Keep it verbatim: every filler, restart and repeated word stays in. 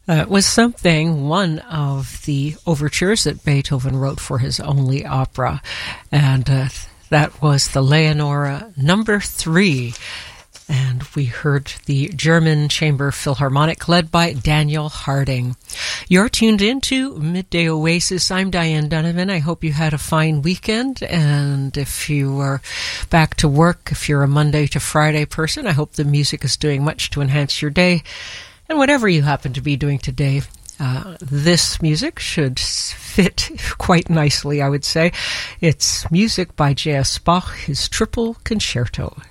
Uh, it was something, one of the overtures that Beethoven wrote for his only opera, and uh, that was the Leonora number three. And we heard the German Chamber Philharmonic led by Daniel Harding. You're tuned into Midday Oasis. I'm Diane Donovan. I hope you had a fine weekend. And if you are back to work, if you're a Monday to Friday person, I hope the music is doing much to enhance your day. And whatever you happen to be doing today, uh, this music should fit quite nicely, I would say. It's music by J S Bach, his Triple Concerto.